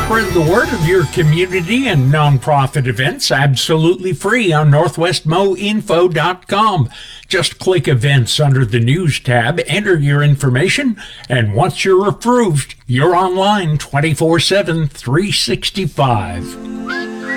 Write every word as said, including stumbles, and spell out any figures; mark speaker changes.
Speaker 1: Spread the word of your community and nonprofit events absolutely free on northwest mo info dot com. Just click Events under the News tab, enter your information, and once you're approved, you're online twenty-four seven, three sixty-five.